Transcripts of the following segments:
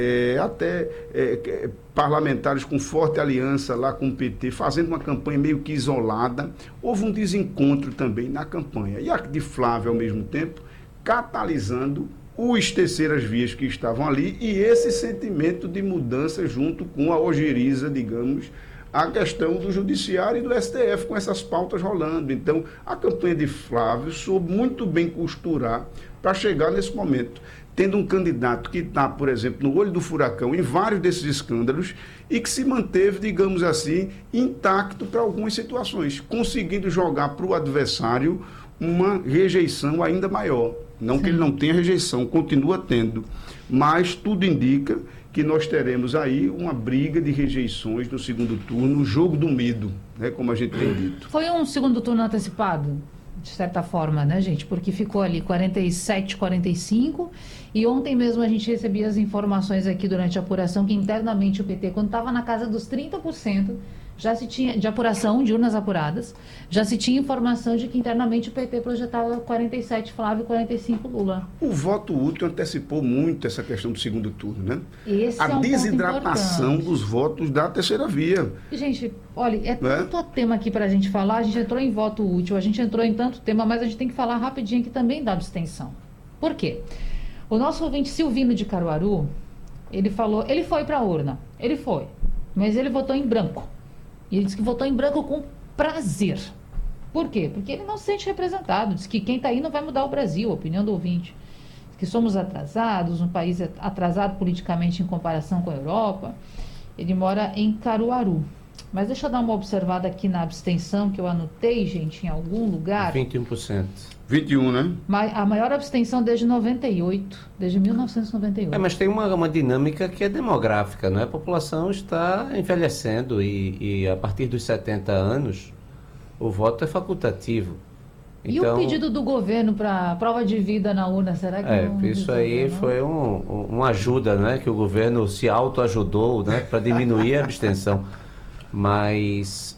Parlamentares com forte aliança lá com o PT, fazendo uma campanha meio que isolada. Houve um desencontro também na campanha. E a de Flávio, ao mesmo tempo, catalisando os terceiras vias que estavam ali e esse sentimento de mudança junto com a ojeriza, digamos, a questão do judiciário e do STF, com essas pautas rolando. Então, a campanha de Flávio soube muito bem costurar para chegar nesse momento, tendo um candidato que está, por exemplo, no olho do furacão em vários desses escândalos e que se manteve, digamos assim, intacto para algumas situações, conseguindo jogar para o adversário uma rejeição ainda maior. Não Sim. que ele não tenha rejeição, continua tendo, mas tudo indica que nós teremos aí uma briga de rejeições no segundo turno, o jogo do medo, né, como a gente tem dito. Foi um segundo turno antecipado, de certa forma, né, gente? Porque ficou ali 47, 45, e ontem mesmo a gente recebia as informações aqui durante a apuração que internamente o PT, quando estava na casa dos 30%, já se tinha, de apuração, de urnas apuradas, já se tinha informação de que internamente o PT projetava 47 Flávio e 45 Lula. O voto útil antecipou muito essa questão do segundo turno, né? Esse a desidratação dos votos da terceira via. Gente, olha, é tanto tema aqui para a gente falar, a gente entrou em voto útil, a gente entrou em tanto tema, mas a gente tem que falar rapidinho aqui também da abstenção. Por quê? O nosso ouvinte Silvino de Caruaru, ele foi para a urna, ele foi, mas ele votou em branco. E ele disse que votou em branco com prazer. Por quê? Porque ele não se sente representado. Diz que quem está aí não vai mudar o Brasil, a opinião do ouvinte. Diz que somos atrasados, um país atrasado politicamente em comparação com a Europa. Ele mora em Caruaru. Mas deixa eu dar uma observada aqui na abstenção, que eu anotei, gente, em algum lugar. 21%. 21, né? A maior abstenção desde 98, desde 1998. Mas tem uma dinâmica que é demográfica, né? A população está envelhecendo e a partir dos 70 anos o voto é facultativo. E então, o pedido do governo para prova de vida na urna, será que não isso aí não? Foi uma ajuda, né? Que o governo se autoajudou, né? Para diminuir a abstenção. Mas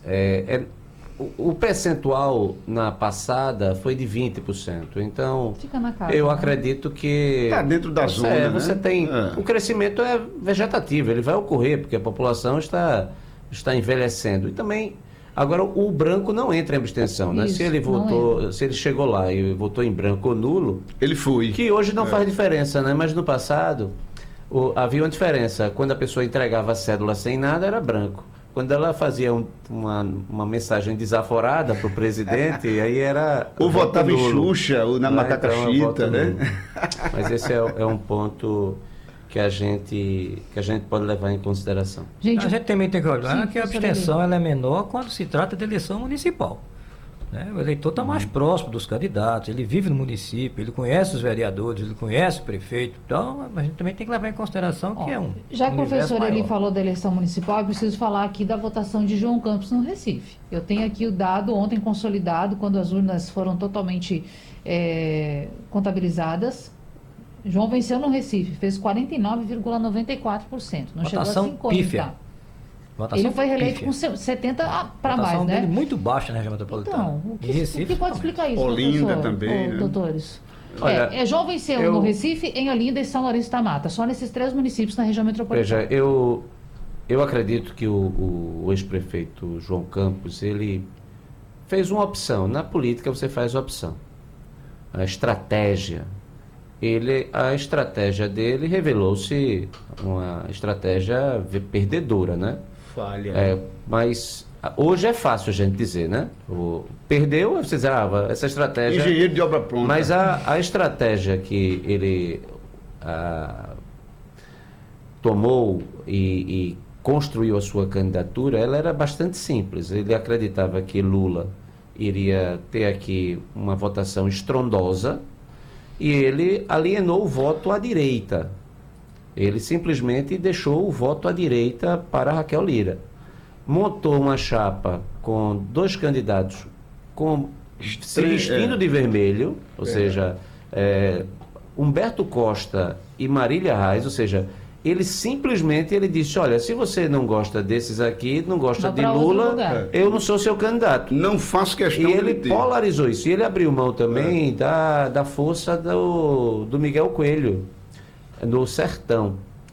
o percentual na passada foi de 20%. Então, fica na casa, eu acredito que... Está dentro da zona, você tem... O crescimento é vegetativo, ele vai ocorrer, porque a população está envelhecendo. E também, agora, o branco não entra em abstenção, né? Isso, se ele chegou lá e votou em branco ou nulo... Ele foi. Que hoje não faz diferença, né? Mas no passado, havia uma diferença. Quando a pessoa entregava a cédula sem nada, era branco. Quando ela fazia uma mensagem desaforada para o presidente, aí era... Ou votava em Xuxa, ou na Macacaxita, né? Mas esse é um ponto que a gente pode levar em consideração. A gente também tem que olhar que a abstenção ela é menor quando se trata de eleição municipal. Né? O eleitor está mais próximo dos candidatos, ele vive no município, ele conhece os vereadores, ele conhece o prefeito. Então, a gente também tem que levar em consideração que é um já que o professor ele falou da eleição municipal, eu preciso falar aqui da votação de João Campos no Recife. Eu tenho aqui o dado ontem consolidado, quando as urnas foram totalmente contabilizadas. João venceu no Recife, fez 49,94%. Não votação chegou a 50%. Pífia. Ele foi reeleito com 70 para mais, né? Dele muito baixa na região metropolitana. Então, o que pode explicar isso, Olinda professor? também, né? Doutores. Olha, João venceu no Recife, em Olinda e São Lourenço da Mata, só nesses 3 municípios na região metropolitana. Veja, eu acredito que o ex-prefeito João Campos, ele fez uma opção. Na política você faz opção. A estratégia dele revelou-se uma estratégia perdedora, né? Falha. Mas hoje é fácil a gente dizer, né? Perdeu, você diz, essa estratégia... Engenheiro de obra pronta. Mas a estratégia que ele tomou e construiu a sua candidatura, ela era bastante simples. Ele acreditava que Lula iria ter aqui uma votação estrondosa e ele alienou o voto à direita. Ele simplesmente deixou o voto à direita para Raquel Lira. Montou uma chapa com 2 candidatos se vestindo de vermelho, ou seja, Humberto Costa e Marília Reis, ou seja, ele simplesmente disse, olha, se você não gosta desses aqui, não gosta de Lula, eu não sou seu candidato. Não faço questão de ele polarizou isso. E ele abriu mão também da força do Miguel Coelho, no Sertão.